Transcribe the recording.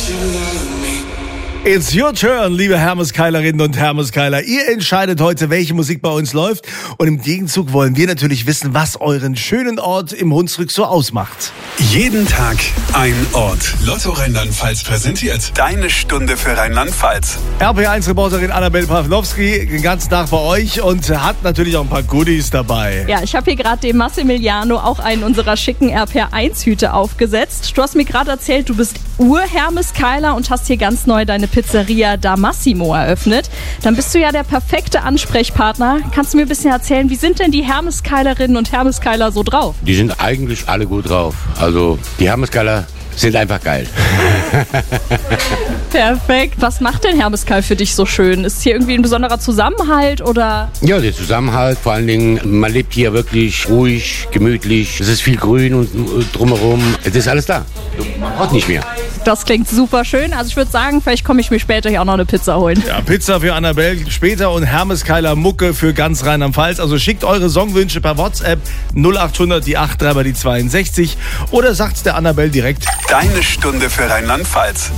It's your turn, liebe Hermeskeilerinnen und Hermeskeiler. Ihr entscheidet heute, welche Musik bei uns läuft. Und im Gegenzug wollen wir natürlich wissen, was euren schönen Ort im Hunsrück so ausmacht. Jeden Tag ein Ort. Lotto Rheinland-Pfalz präsentiert Deine Stunde für Rheinland-Pfalz. RPR1-Reporterin Annabel Pawlowski den ganzen Tag bei euch und hat natürlich auch ein paar Goodies dabei. Ja, ich habe hier gerade dem Massimiliano auch einen unserer schicken RPR1-Hüte aufgesetzt. Du hast mir gerade erzählt, du bist Ur-Hermeskeiler und hast hier ganz neu deine Pizzeria Da Massimo eröffnet. Dann bist du ja der perfekte Ansprechpartner. Kannst du mir ein bisschen erzählen, wie sind denn die Hermeskeilerinnen und Hermeskeiler so drauf? Die sind eigentlich alle gut drauf. Also die Hermeskeiler sind einfach geil. Perfekt. Was macht denn Hermeskeil für dich so schön? Ist hier irgendwie ein besonderer Zusammenhalt oder? Ja, der Zusammenhalt, vor allen Dingen, man lebt hier wirklich ruhig, gemütlich. Es ist viel Grün und drumherum. Es ist alles da. Man braucht nicht mehr. Das klingt super schön. Also ich würde sagen, vielleicht komme ich mir später hier auch noch eine Pizza holen. Ja, Pizza für Annabel später und Hermeskeiler Mucke für ganz Rheinland-Pfalz. Also schickt eure Songwünsche per WhatsApp 0800 die 83 die 62 oder sagt's der Annabel direkt. Deine Stunde für Rheinland-Pfalz.